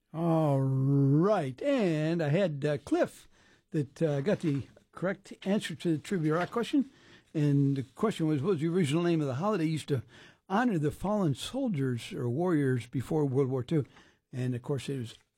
All right. And I had Cliff that got the correct answer to the Trivia Rock question. And the question was, what was the original name of the holiday used to honor the fallen soldiers or warriors before World War II? And, of course, it was